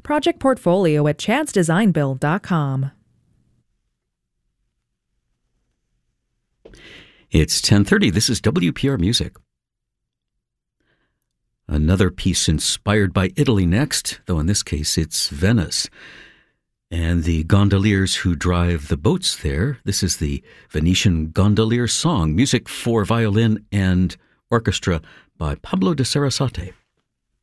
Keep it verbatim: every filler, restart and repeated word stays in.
Project portfolio at chads design build dot com. It's ten thirty. This is W P R Music. Another piece inspired by Italy next, though in this case it's Venice. And the gondoliers who drive the boats there. This is the Venetian Gondolier Song, music for violin and orchestra by Pablo de Sarasate.